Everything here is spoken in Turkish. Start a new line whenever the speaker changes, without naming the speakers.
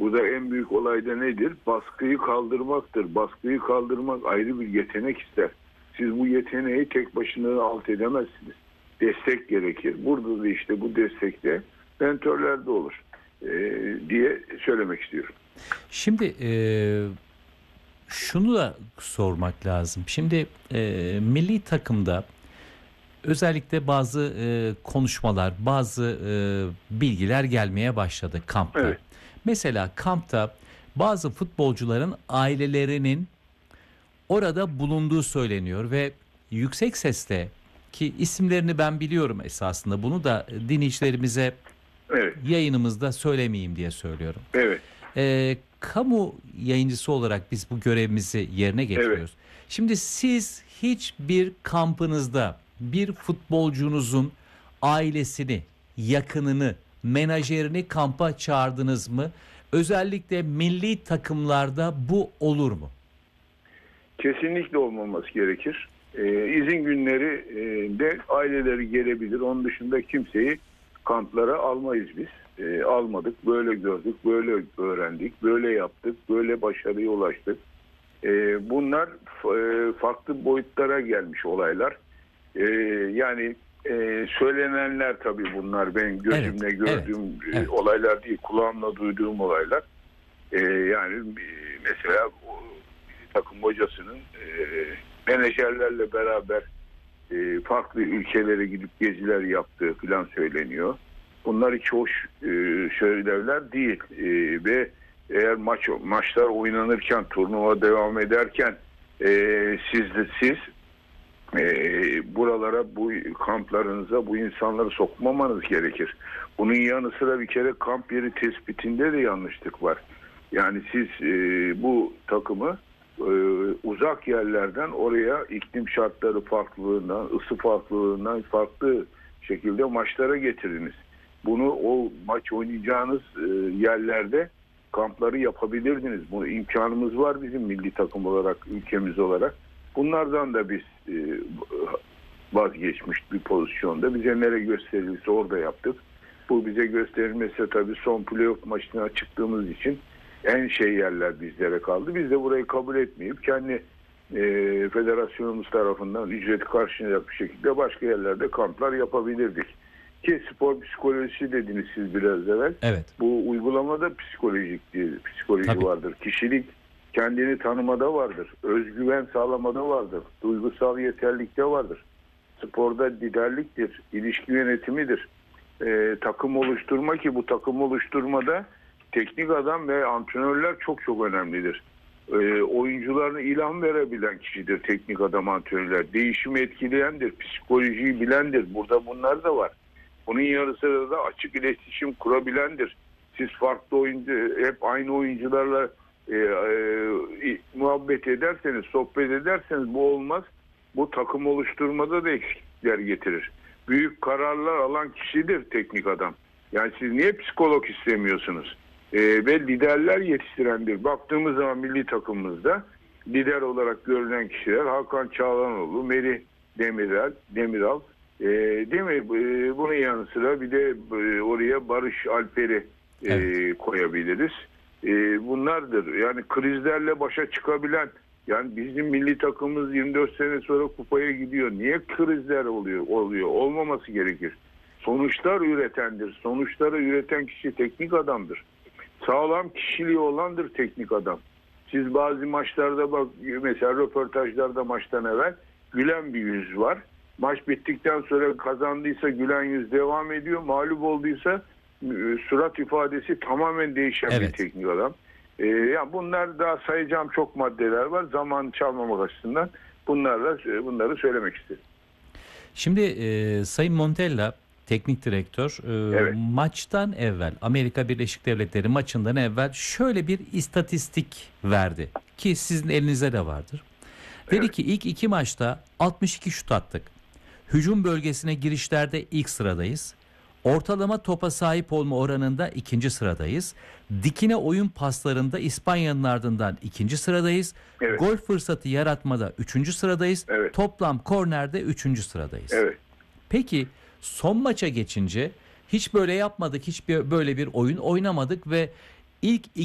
Burada en büyük olay da nedir? Baskıyı kaldırmaktır. Baskıyı kaldırmak ayrı bir yetenek ister. Siz bu yeteneği tek başına alt edemezsiniz. Destek gerekir. Burada da işte bu destekte mentörler de olur diye söylemek istiyorum.
Şimdi şunu da sormak lazım. Şimdi milli takımda özellikle bazı konuşmalar, bazı bilgiler gelmeye başladı kampta.
Evet.
Mesela kampta bazı futbolcuların ailelerinin orada bulunduğu söyleniyor ve yüksek sesle, ki isimlerini ben biliyorum esasında, bunu da dinleyicilerimize
Evet.
yayınımızda söylemeyeyim diye söylüyorum.
Evet.
Kamu yayıncısı olarak biz bu görevimizi yerine getiriyoruz.
Evet.
Şimdi siz hiçbir kampınızda bir futbolcunuzun ailesini, yakınını, menajerini kampa çağırdınız mı? Özellikle milli takımlarda bu olur mu?
Kesinlikle olmaması gerekir. İzin günleri de aileleri gelebilir. Onun dışında kimseyi kamplara almayız biz. Almadık, böyle gördük, böyle öğrendik, böyle yaptık, böyle başarıya ulaştık. Bunlar farklı boyutlara gelmiş olaylar. Yani söylenenler tabii bunlar benim gözümle gördüğüm olaylar değil, kulağımla duyduğum olaylar. Yani mesela takım hocasının menajerlerle beraber farklı ülkelere gidip geziler yaptığı falan söyleniyor. Bunlar hiç hoş şeyler değil. Ve eğer maçlar oynanırken, turnuva devam ederken siz buralara, bu kamplarınıza bu insanları sokmamanız gerekir. Bunun yanı sıra bir kere kamp yeri tespitinde de yanlışlık var. Yani siz bu takımı uzak yerlerden oraya iklim şartları farklılığından, ısı farklılığından farklı şekilde maçlara getirdiniz. Bunu o maç oynayacağınız yerlerde kampları yapabilirdiniz. Bu imkanımız var bizim milli takım olarak, ülkemiz olarak. Bunlardan da biz vazgeçmiş bir pozisyonda. Bize nereye gösterilirse orada yaptık. Bu bize gösterilmese tabii son playoff maçına çıktığımız için en yerler bizlere kaldı. Biz de burayı kabul etmeyip kendi federasyonumuz tarafından ücreti karşılayacak bir şekilde başka yerlerde kamplar yapabilirdik. Ki spor psikolojisi dediniz siz biraz evvel.
Evet.
Bu uygulamada psikoloji
Tabii.
vardır. Kişilik kendini tanımada vardır. Özgüven sağlamada vardır. Duygusal yeterlikte vardır. Sporda liderliktir. İlişki yönetimidir. Takım oluşturma, ki bu takım oluşturmada teknik adam ve antrenörler çok çok önemlidir. Oyuncularına ilham verebilen kişidir teknik adam, antrenörler. Değişimi etkileyendir. Psikolojiyi bilendir. Burada bunlar da var. Bunun yanı sıra da açık iletişim kurabilendir. Siz farklı oyuncu, hep aynı oyuncularla muhabbet ederseniz, sohbet ederseniz bu olmaz. Bu takım oluşturmada da eksiklikler getirir. Büyük kararlar alan kişidir teknik adam. Yani siz niye psikolog istemiyorsunuz? Ve liderler yetiştirendir. Baktığımız zaman milli takımımızda lider olarak görülen kişiler Hakan Çağlanoğlu, Merih Demiral, değil mi? Bunun yanı sıra bir de oraya Barış Alper'i koyabiliriz. Bunlardır. Yani krizlerle başa çıkabilen, yani bizim milli takımımız 24 sene sonra kupaya gidiyor. Niye krizler oluyor? Olmaması gerekir. Sonuçlar üretendir. Sonuçları üreten kişi teknik adamdır. Sağlam kişiliği olandır teknik adam. Siz bazı maçlarda bak, mesela röportajlarda maçtan evvel gülen bir yüz var. Maç bittikten sonra kazandıysa gülen yüz devam ediyor. Mağlup olduysa surat ifadesi tamamen değişen bir teknik adam. Yani bunlar, daha sayacağım çok maddeler var. Zaman çalmamak açısından bunları söylemek istedim.
Şimdi Sayın Montella, teknik direktör, maçtan evvel, Amerika Birleşik Devletleri maçından evvel şöyle bir istatistik verdi ki sizin elinize de vardır. Dedi ki ilk 2 maçta 62 şut attık. Hücum bölgesine girişlerde ilk sıradayız. Ortalama topa sahip olma oranında 2. sıradayız. Dikine oyun paslarında İspanya'nın ardından 2. sıradayız. Gol fırsatı yaratmada 3. sıradayız. Toplam kornerde 3. sıradayız. Peki son maça geçince hiç böyle yapmadık, hiç böyle bir oyun oynamadık ve ilk